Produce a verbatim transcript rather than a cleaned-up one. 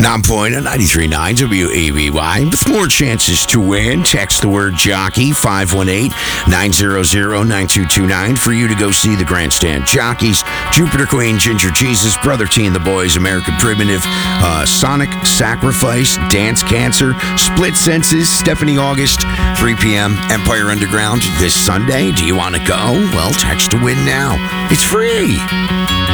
nine point ninety-three point nine W A B Y. With more chances to win, text the word jockey five one eight, nine hundred, nine two two nine for you to go see the Grandstand Jockeys, Jupiter Queen, Ginger Jesus, Brother T and the Boys, American Primitive, uh, Sonic Sacrifice, Dance Cancer, Split Senses, Stephanie August, three p.m., Empire Underground this Sunday. Do you want to go? Well, text to win now. It's free.